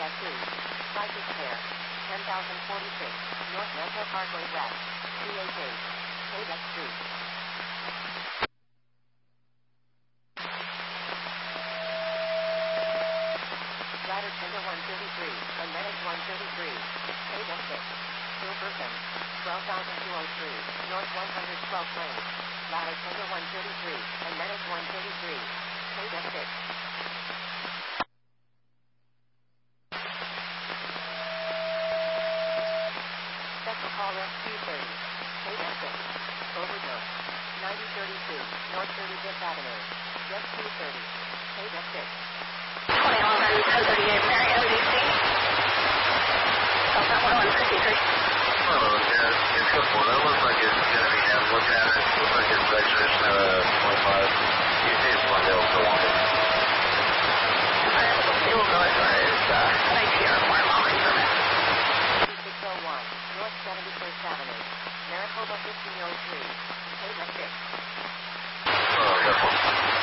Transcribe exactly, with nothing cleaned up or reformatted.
two. Cypress Fair. ten thousand forty-six. North Metro Parkway West. C H eight. Quebec Street. Ladder Tender one thirty-three. And Medic one thirty-three. Quebec six. Silverton. twelve thousand two hundred three. North one hundred twelfth Lane. Ladder Tender one thirty-three. And Medic one thirty-three. Quebec six. Special caller two thirty. Quebec six. Overdose. ninety thirty-two. North thirty-fifth Avenue. Just two thirty. Quebec six. twenty-one ten thirty-eight Mary O D C. Delta one one fifty-three. Oh, yeah, it's couple. That looks like it's going to be down. Look at it. Looks like it's registration of uh, twenty-five. You see it's one Delta one. Alright, the fuel noise is uh, N H R more long permit. six oh one. North seventy-first Avenue. Maricopa fifteen oh three.